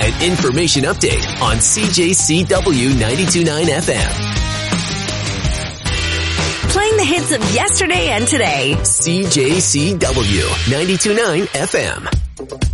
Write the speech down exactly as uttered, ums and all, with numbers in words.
An information update on C J C W ninety-two point nine F M. Playing the hits of yesterday and today. C J C W ninety-two point nine F M.